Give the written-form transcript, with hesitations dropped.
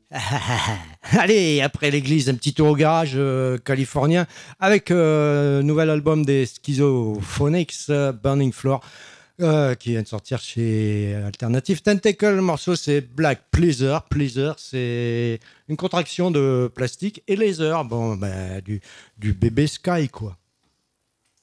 Allez, après l'église, un petit tour au garage californien avec nouvel album des Schizophonics, Burning Floor, qui vient de sortir chez Alternative Tentacle. Le morceau, c'est Black Pleasure. Pleasure, c'est une contraction de plastique et laser, bon, du bébé Sky, quoi.